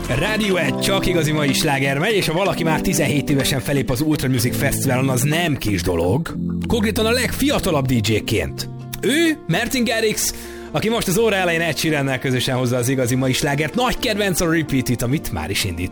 Rádió egy csak igazi mai sláger megy, és ha valaki már 17 évesen felép az Ultra Music Fesztiválon, az nem kis dolog. Konkrétan a legfiatalabb DJ-ként. Ő, Martin Garrix, aki most az óra elején Ed Sheerannel közösen hozza az igazi mai slágert, nagy kedvenc a Repeat It, amit már is indít.